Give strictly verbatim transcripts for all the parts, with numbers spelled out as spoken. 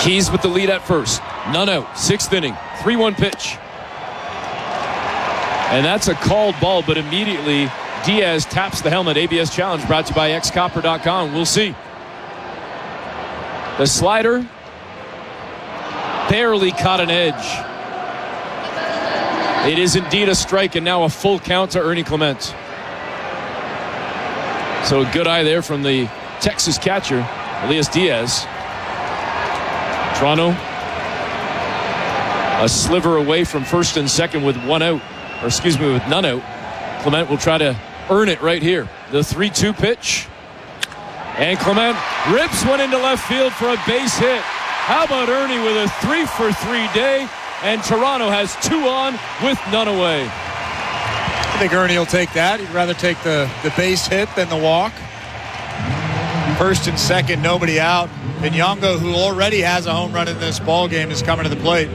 Keys with the lead at first. None out. Sixth inning. three one pitch. And that's a called ball, but immediately Diaz taps the helmet. A B S Challenge brought to you by X Copper dot com. We'll see. The slider barely caught an edge. It is indeed a strike, and now a full count to Ernie Clement. So a good eye there from the Texas catcher, Elias Diaz. Toronto a sliver away from first and second with one out, or excuse me, with none out. Clement will try to earn it right here. The three two pitch. And Clement rips one into left field for a base hit. How about Ernie with a three for three day? And Toronto has two on with none away. I think Ernie will take that. He'd rather take the, the base hit than the walk. First and second, nobody out. Pinyango, who already has a home run in this ball game, is coming to the plate.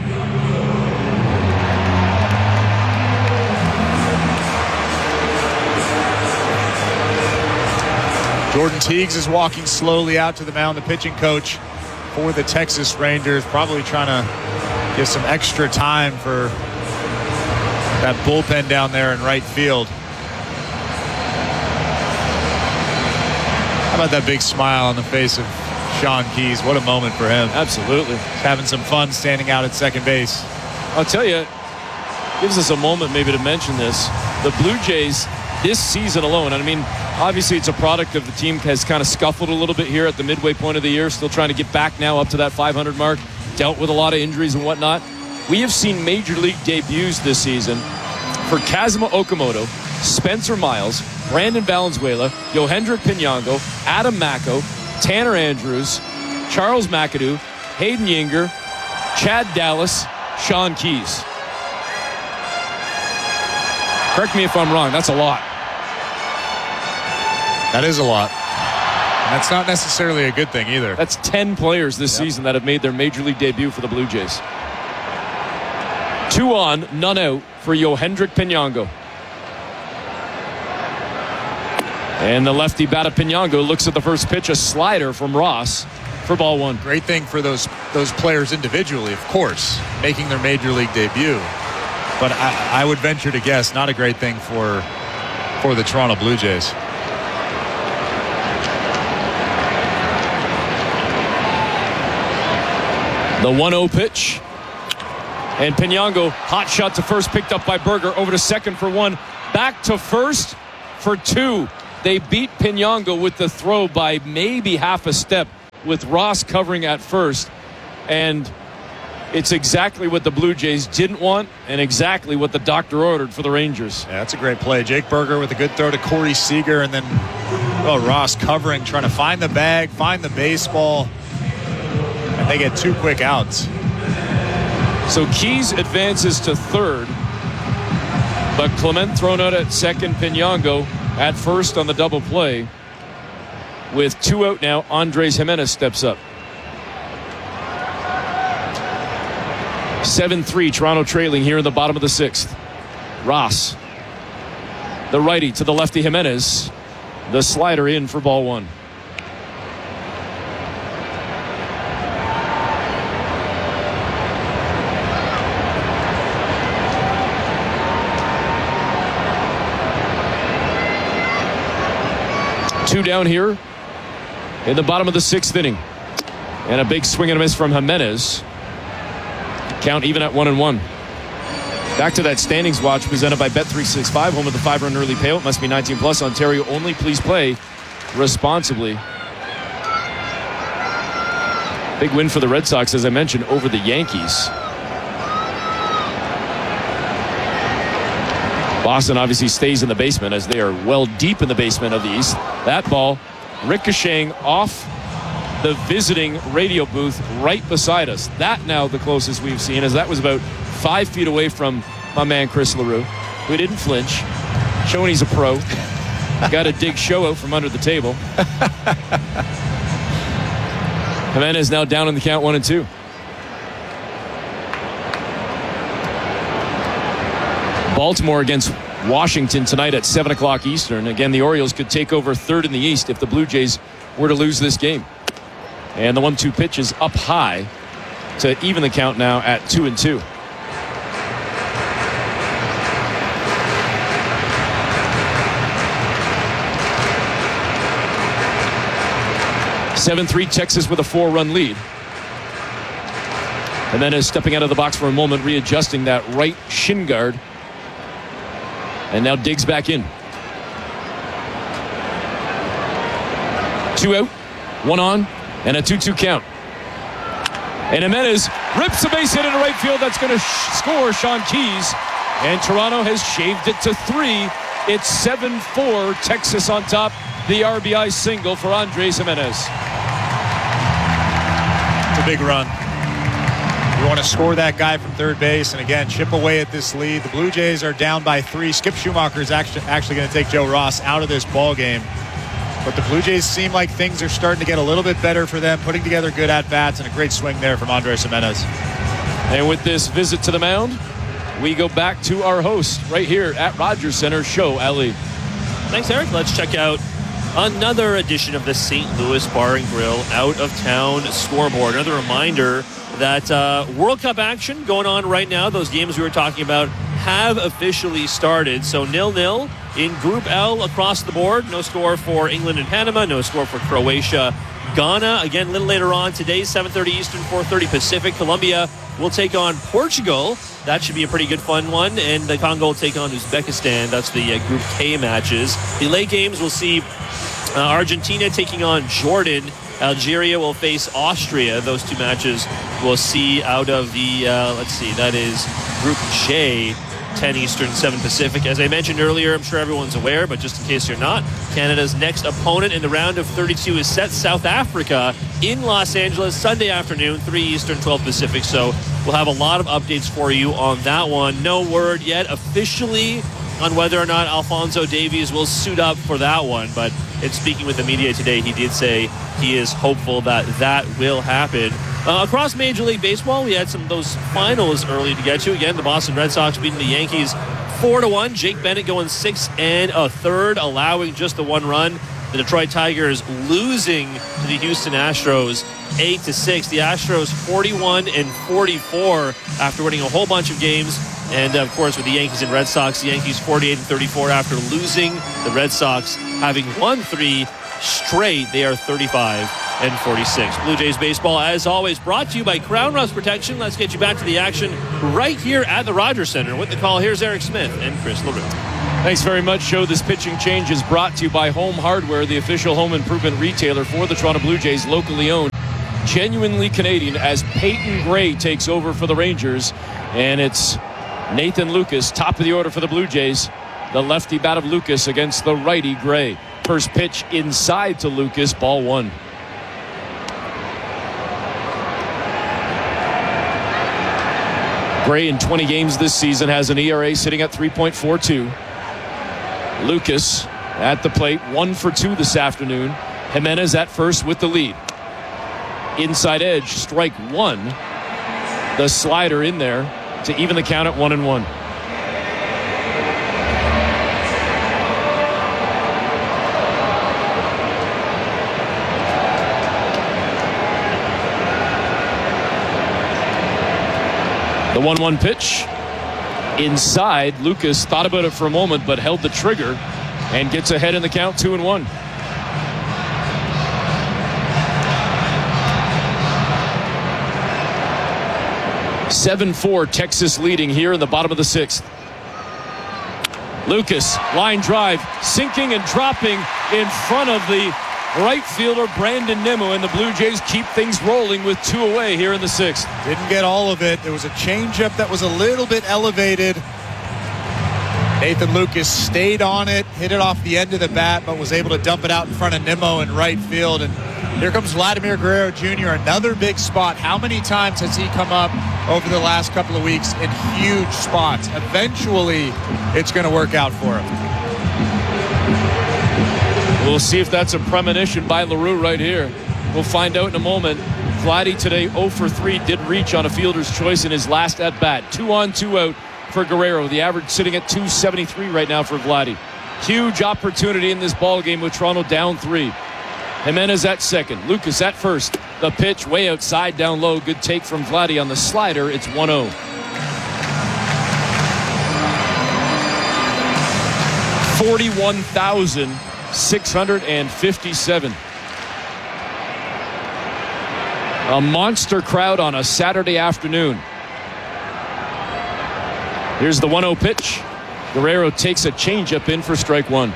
Jordan Teagues is walking slowly out to the mound, the pitching coach for the Texas Rangers, probably trying to give some extra time for that bullpen down there in right field. How about that big smile on the face of Sean Keys? What a moment for him. Absolutely. He's having some fun standing out at second base. I'll tell you, gives us a moment maybe to mention this. The Blue Jays this season alone, and I mean, obviously it's a product of the team has kind of scuffled a little bit here at the midway point of the year, still trying to get back now up to that five hundred mark, dealt with a lot of injuries and whatnot. We have seen major league debuts this season for Kazuma Okamoto, Spencer Miles, Brandon Valenzuela, Yohendrick Pinyango, Adam Macko, Tanner Andrews, Charles McAdoo, Hayden Yinger, Chad Dallas, Sean Keys. Correct me if I'm wrong, that's a lot. That is a lot. And that's not necessarily a good thing either. That's ten players this Yep. season that have made their major league debut for the Blue Jays. Two on, none out for Yohendrick Pinyango. And the lefty bat of Pinyango looks at the first pitch, a slider from Ross for ball one. Great thing for those those players individually, of course, making their major league debut. But I, I would venture to guess not a great thing for for the Toronto Blue Jays. The one oh pitch. And Pinyango, hot shot to first, picked up by Berger, over to second for one, back to first for two. They beat Pinyango with the throw by maybe half a step, with Ross covering at first. And it's exactly what the Blue Jays didn't want and exactly what the doctor ordered for the Rangers. Yeah, that's a great play. Jake Berger with a good throw to Corey Seager, and then oh, Ross covering, trying to find the bag, find the baseball. And they get two quick outs. So Keys advances to third, but Clement thrown out at second, Pinyango at first on the double play. With two out now, Andres Jimenez steps up. seven three, Toronto trailing here in the bottom of the sixth. Ross, the righty to the lefty Jimenez. The slider in for ball one. Two down here in the bottom of the sixth inning. And a big swing and a miss from Jimenez. Count even at one and one. Back to that standings watch presented by Bet three sixty-five, home of the five run early payout. Must be nineteen plus. Ontario only. Please play responsibly. Big win for the Red Sox, as I mentioned, over the Yankees. Boston obviously stays in the basement as they are well deep in the basement of the East. That ball ricocheting off the visiting radio booth right beside us. That now the closest we've seen, as that was about five feet away from my man Chris LaRue, who didn't flinch, showing he's a pro. Got a dig show out from under the table. Jimenez now down in the count, one and two. Baltimore against Washington tonight at seven o'clock Eastern. Again, the Orioles could take over third in the East if the Blue Jays were to lose this game. And the one two pitch is up high to even the count now at two and two. seven three Texas with a four-run lead. And then is stepping out of the box for a moment, readjusting that right shin guard. And now digs back in. Two out, one on, and a two two count. And Jimenez rips a base hit into right field. That's going to sh- score Sean Keys. And Toronto has shaved it to three. It's seven four, Texas on top. The R B I single for Andres Jimenez. It's a big run. You want to score that guy from third base and, again, chip away at this lead. The Blue Jays are down by three. Skip Schumacher is actually, actually going to take Joe Ross out of this ball game. But the Blue Jays seem like things are starting to get a little bit better for them, putting together good at-bats, and a great swing there from Andres Jimenez. And with this visit to the mound, we go back to our host right here at Rogers Center, Show Ali. Thanks, Eric. Let's check out another edition of the Saint Louis Bar and Grill out-of-town scoreboard. Another reminder that uh, World Cup action going on right now. Those games we were talking about have officially started. So nil-nil in Group L across the board. No score for England and Panama. No score for Croatia. Ghana, again, a little later on today, seven thirty Eastern, four thirty Pacific. Colombia will take on Portugal. That should be a pretty good fun one. And the Congo will take on Uzbekistan. That's the uh, Group K matches. The late games will see uh, Argentina taking on Jordan. Algeria will face Austria. Those two matches we'll see out of the, uh, let's see, that is Group J, ten Eastern, seven Pacific. As I mentioned earlier, I'm sure everyone's aware, but just in case you're not, Canada's next opponent in the round of thirty-two is set South Africa in Los Angeles Sunday afternoon, three Eastern, twelve Pacific. So we'll have a lot of updates for you on that one. No word yet officially on whether or not Alphonso Davies will suit up for that one, but in speaking with the media today, he did say he is hopeful that that will happen. Uh, across Major League Baseball, we had some of those finals early to get to. Again, the Boston Red Sox beating the Yankees four to one. Jake Bennett going six and a third, allowing just the one run. The Detroit Tigers losing to the Houston Astros eight to six. The Astros forty-one and forty-four after winning a whole bunch of games. And, of course, with the Yankees and Red Sox, the Yankees forty-eight and thirty-four after losing. The Red Sox having won three straight. They are thirty-five and forty-six. Blue Jays baseball, as always, brought to you by Crown Rust Protection. Let's get you back to the action right here at the Rogers Center. With the call, here's Eric Smith and Chris LaRue. Thanks very much, Joe. This pitching change is brought to you by Home Hardware, the official home improvement retailer for the Toronto Blue Jays, locally owned, genuinely Canadian, as Peyton Gray takes over for the Rangers. And it's Nathan Lucas, top of the order for the Blue Jays. The lefty bat of Lucas against the righty Gray. First pitch inside to Lucas, ball one. Gray in twenty games this season has an E R A sitting at three point four two. Lucas at the plate, one for two this afternoon. Jimenez at first with the lead. Inside edge, strike one. The slider in there to even the count at one and one. The one one pitch inside. Lucas thought about it for a moment, but held the trigger and gets ahead in the count, two and one. seven four, Texas leading here in the bottom of the sixth. Lucas, line drive, sinking and dropping in front of the right fielder Brandon Nimmo, and the Blue Jays keep things rolling with two away here in the sixth. Didn't get all of it. There was a changeup that was a little bit elevated. Nathan Lucas stayed on it, hit it off the end of the bat, but was able to dump it out in front of Nimmo in right field. And here comes Vladimir Guerrero Junior, another big spot. How many times has he come up over the last couple of weeks in huge spots? Eventually, it's going to work out for him. We'll see if that's a premonition by LaRue right here. We'll find out in a moment. Vladdy today oh for three, did reach on a fielder's choice in his last at-bat. Two on, two out for Guerrero. The average sitting at two seventy-three right now for Vladdy. Huge opportunity in this ball game with Toronto down three. Jimenez at second. Lucas at first. The pitch way outside, down low. Good take from Vladdy on the slider. It's one oh. forty-one thousand six hundred fifty-seven. A monster crowd on a Saturday afternoon. Here's the one oh pitch. Guerrero takes a changeup in for strike one.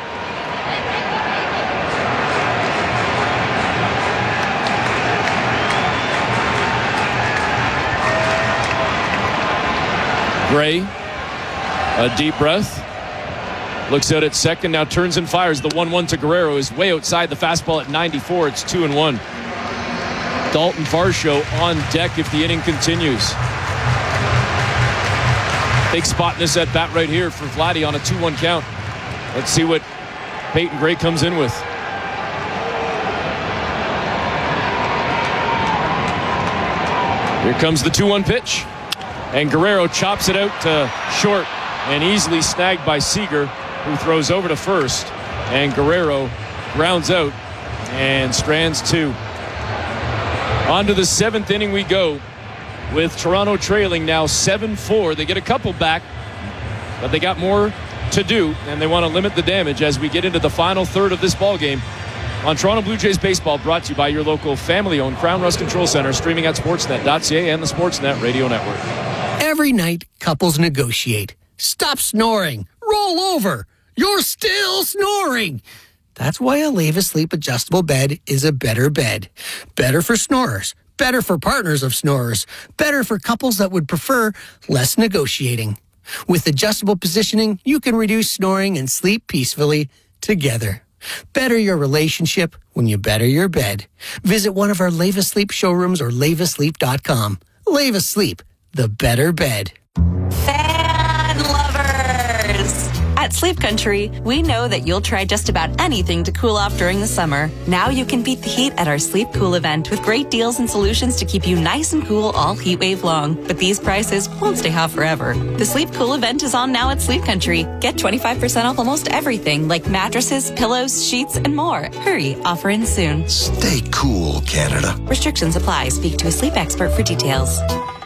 Gray, a deep breath. Looks out at second, now turns and fires. The one one to Guerrero is way outside. The fastball at ninety-four. It's two and one. Dalton Varsho on deck if the inning continues. Big spot in this at bat right here for Vladdy on a two one count. Let's see what Peyton Gray comes in with. Here comes the two one pitch. And Guerrero chops it out to short and easily snagged by Seager, who throws over to first. And Guerrero grounds out and strands two. On to the seventh inning we go, with Toronto trailing now seven four. They get a couple back, but they got more to do, and they want to limit the damage as we get into the final third of this ball game. On Toronto Blue Jays Baseball, brought to you by your local family-owned Crown Rust Control Center, streaming at sportsnet dot c a and the Sportsnet Radio Network. Every night, couples negotiate. Stop snoring. Roll over. You're still snoring. That's why a Leva Sleep adjustable bed is a better bed. Better for snorers. Better for partners of snorers. Better for couples that would prefer less negotiating. With adjustable positioning, you can reduce snoring and sleep peacefully together. Better your relationship when you better your bed. Visit one of our Leva Sleep showrooms or leva sleep dot com. Leva Sleep, the better bed. Fan lovers! At Sleep Country, we know that you'll try just about anything to cool off during the summer. Now you can beat the heat at our Sleep Cool event with great deals and solutions to keep you nice and cool all heat wave long. But these prices won't stay hot forever. The Sleep Cool event is on now at Sleep Country. Get twenty-five percent off almost everything like mattresses, pillows, sheets, and more. Hurry, offer ends soon. Stay cool, Canada. Restrictions apply. Speak to a sleep expert for details.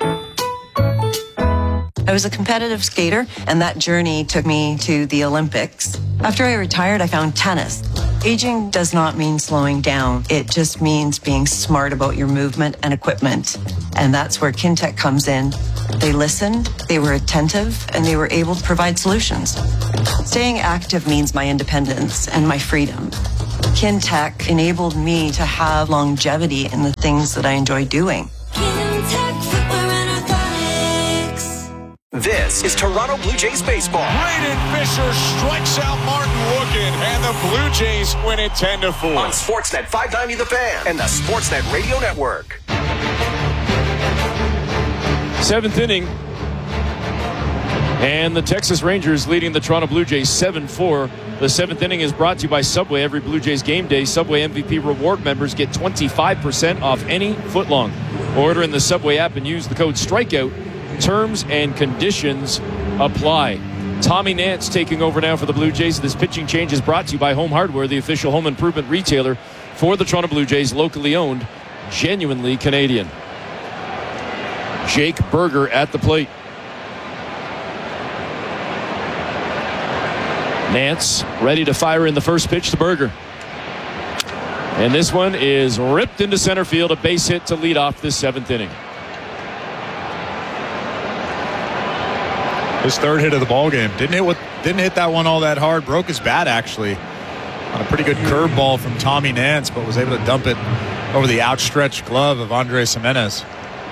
I was a competitive skater, and that journey took me to the Olympics. After I retired, I found tennis. Aging does not mean slowing down. It just means being smart about your movement and equipment. And that's where Kintec comes in. They listened, they were attentive, and they were able to provide solutions. Staying active means my independence and my freedom. Kintec enabled me to have longevity in the things that I enjoy doing. This is Toronto Blue Jays baseball. Braden Fisher strikes out Martin Woodkin, and the Blue Jays win it ten to four. On Sportsnet five ninety The Fan and the Sportsnet Radio Network. Seventh inning. And the Texas Rangers leading the Toronto Blue Jays seven four. The seventh inning is brought to you by Subway. Every Blue Jays game day, Subway M V P reward members get twenty-five percent off any footlong. Order in the Subway app and use the code STRIKEOUT. Terms and conditions apply. Tommy Nance taking over now for the Blue Jays. This pitching change is brought to you by Home Hardware, the official home improvement retailer for the Toronto Blue Jays, locally owned, genuinely Canadian. Jake Berger at the plate. Nance ready to fire in the first pitch to Berger. And this one is ripped into center field, a base hit to lead off this seventh inning. His third hit of the ball game. Didn't hit what didn't hit that one all that hard. Broke his bat actually on a pretty good curveball from Tommy Nance, but was able to dump it over the outstretched glove of Andres Jimenez.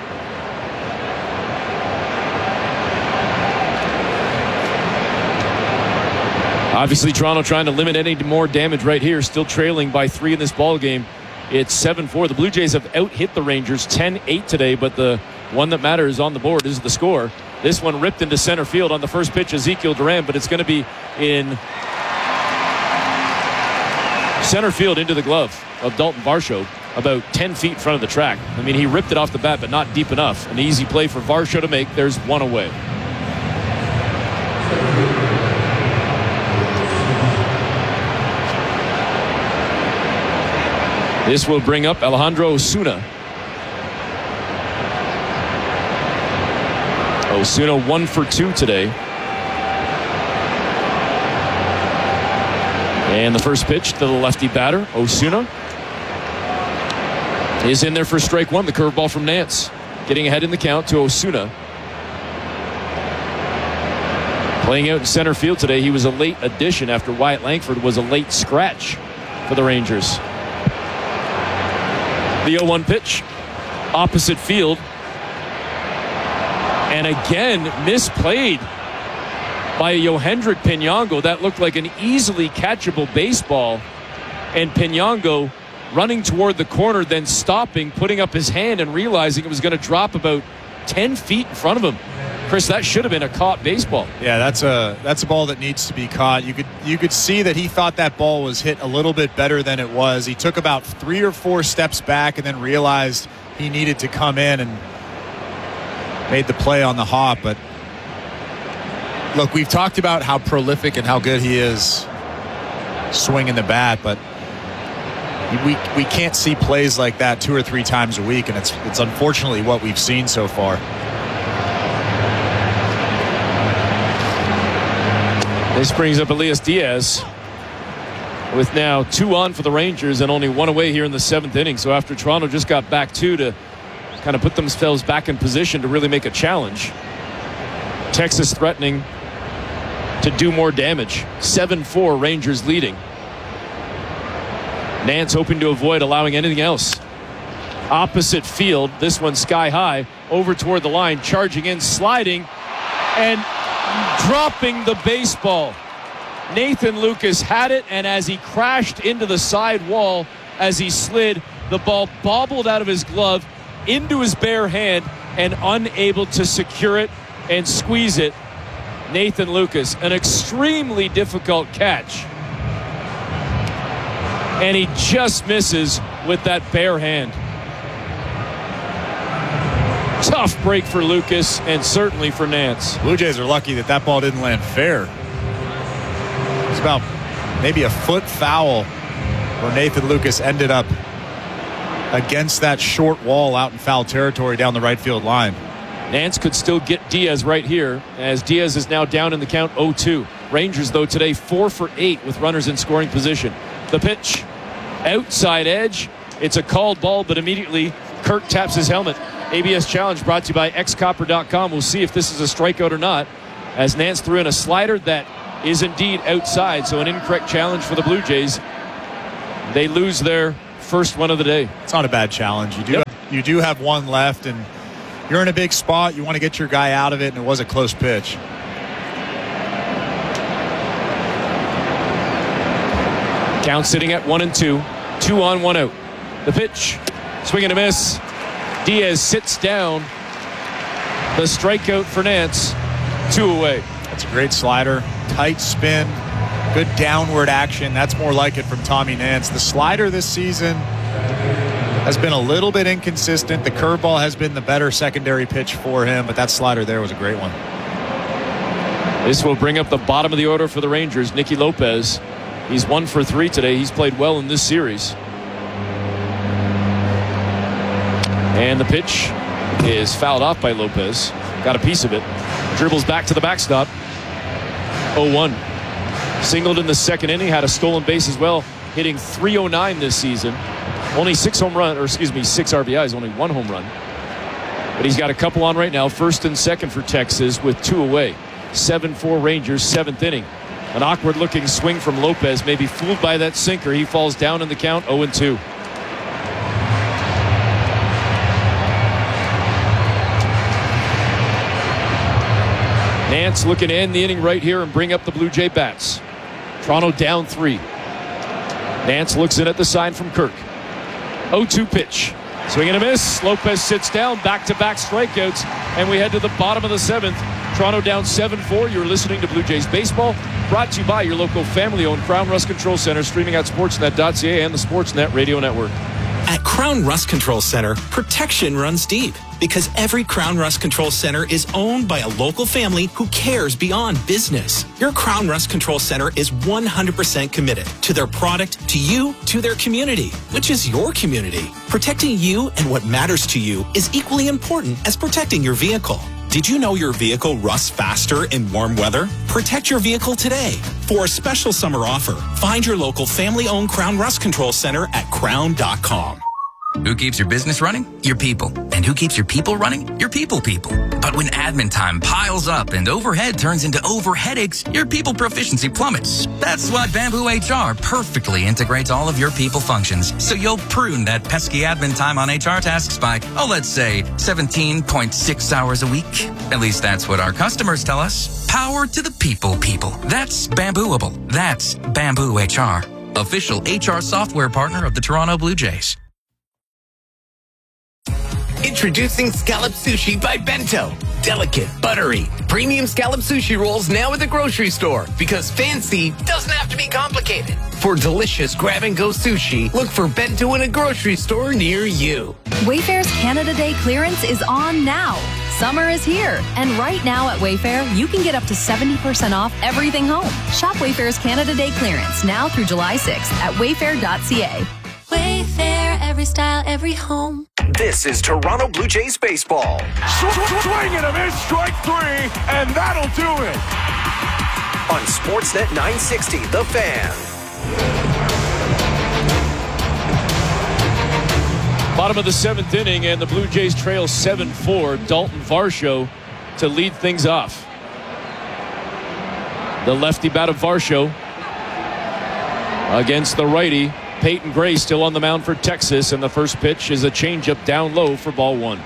Obviously, Toronto trying to limit any more damage right here. Still trailing by three in this ball game. It's seven four. The Blue Jays have out-hit the Rangers ten eight today, but the one that matters on the board is the score. This one ripped into center field on the first pitch, Ezekiel Duran, but it's going to be in center field into the glove of Dalton Varsho, about ten feet in front of the track. I mean, he ripped it off the bat, but not deep enough. An easy play for Varsho to make. There's one away. This will bring up Alejandro Osuna. Osuna one for two today. And the first pitch to the lefty batter, Osuna, is in there for strike one. The curveball from Nance. Getting ahead in the count to Osuna. Playing out in center field today, he was a late addition after Wyatt Langford was a late scratch for the Rangers. The oh one pitch, opposite field. And again, misplayed by Yohendrick Pinongo. That looked like an easily catchable baseball. And Pinongo running toward the corner, then stopping, putting up his hand and realizing it was going to drop about ten feet in front of him. Chris, that should have been a caught baseball. Yeah, that's a that's a ball that needs to be caught. You could you could see that he thought that ball was hit a little bit better than it was. He took about three or four steps back and then realized he needed to come in and made the play on the hop. But look, we've talked about how prolific and how good he is swinging the bat, but we we can't see plays like that two or three times a week, and it's it's unfortunately what we've seen so far. This brings up Elias Diaz with now two on for the Rangers and only one away here in the seventh inning. So after Toronto just got back two to kind of put themselves back in position to really make a challenge, Texas threatening to do more damage. seven four Rangers leading. Nance hoping to avoid allowing anything else. Opposite field, this one sky high, over toward the line, charging in, sliding, and dropping the baseball. Nathan Lucas had it, and as he crashed into the side wall, as he slid, the ball bobbled out of his glove into his bare hand and unable to secure it and squeeze it. Nathan Lucas, an extremely difficult catch. And he just misses with that bare hand. Tough break for Lucas and certainly for Nance. Blue Jays are lucky that that ball didn't land fair. It's about maybe a foot foul where Nathan Lucas ended up against that short wall out in foul territory down the right field line. Nance could still get Diaz right here as Diaz is now down in the count oh two. Rangers, though, today four for eight with runners in scoring position. The pitch, outside edge. It's a called ball, but immediately Kirk taps his helmet. A B S Challenge brought to you by x copper dot com. We'll see if this is a strikeout or not, as Nance threw in a slider that is indeed outside. So an incorrect challenge for the Blue Jays. They lose their first one of the day. It's not a bad challenge. You do Yep. have, you do have one left, and you're in a big spot. You want to get your guy out of it, and it was a close pitch. Count sitting at one and two. Two on, one out. The pitch, swing and a miss. Diaz sits down. The strikeout for Nance. Two away. That's a great slider. Tight spin. Good downward action. That's more like it from Tommy Nance. The slider this season has been a little bit inconsistent. The curveball has been the better secondary pitch for him, but that slider there was a great one. This will bring up the bottom of the order for the Rangers. Nicky Lopez. He's one for three today. He's played well in this series. And the pitch is fouled off by Lopez. Got a piece of it. Dribbles back to the backstop. oh one. Singled in the second inning. Had a stolen base as well. Hitting three oh nine this season. Only six home run, or excuse me, six R B Is. Only one home run. But he's got a couple on right now. First and second for Texas with two away. seven four Rangers, seventh inning. An awkward looking swing from Lopez. Maybe fooled by that sinker. He falls down in the count, oh and two. Nance looking to end the inning right here and bring up the Blue Jay bats. Toronto down three. Nance looks in at the sign from Kirk. oh two pitch. Swing and a miss. Lopez sits down. Back-to-back strikeouts. And we head to the bottom of the seventh. Toronto down seven four. You're listening to Blue Jays Baseball. Brought to you by your local family-owned Crown Rust Control Center. Streaming at sportsnet dot c a and the Sportsnet Radio Network. At Crown Rust Control Center, protection runs deep because every Crown Rust Control Center is owned by a local family who cares beyond business. Your Crown Rust Control Center is one hundred percent committed to their product, to you, to their community, which is your community. Protecting you and what matters to you is equally important as protecting your vehicle. Did you know your vehicle rusts faster in warm weather? Protect your vehicle today. For a special summer offer, find your local family-owned Crown Rust Control Center at crown dot com. Who keeps your business running? Your people. And who keeps your people running? Your people people. But when admin time piles up and overhead turns into over headaches, your people proficiency plummets. That's why Bamboo H R perfectly integrates all of your people functions, so you'll prune that pesky admin time on H R tasks by, oh, let's say seventeen point six hours a week. At least that's what our customers tell us. Power to the people people. That's Bambooable. That's Bamboo H R. Official H R software partner of the Toronto Blue Jays. Introducing Scallop Sushi by Bento. Delicate, buttery, premium scallop sushi rolls now at the grocery store because fancy doesn't have to be complicated. For delicious grab-and-go sushi, look for Bento in a grocery store near you. Wayfair's Canada Day clearance is on now. Summer is here, and right now at Wayfair, you can get up to seventy percent off everything home. Shop Wayfair's Canada Day clearance now through July sixth at wayfair dot c a. Wayfair, every style, every home. This is Toronto Blue Jays baseball. Swing and a miss, strike three, and that'll do it. On Sportsnet nine sixty, The Fan. Bottom of the seventh inning, and the Blue Jays trail seven four. Dalton Varsho to lead things off. The lefty bat of Varsho against the righty Peyton Gray, still on the mound for Texas, and the first pitch is a changeup down low for ball one.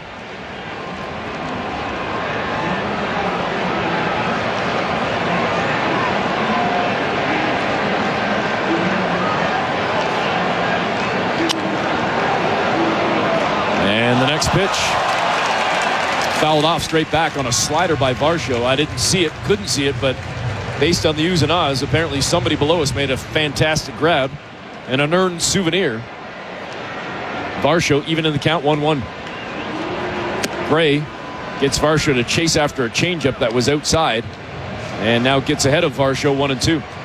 And the next pitch fouled off straight back on a slider by Varsho. I didn't see it, couldn't see it, but based on the oohs and ahs, apparently somebody below us made a fantastic grab and an earned souvenir. Varsho even in the count, one one. Gray gets Varsho to chase after a changeup that was outside and now gets ahead of Varsho, one and two.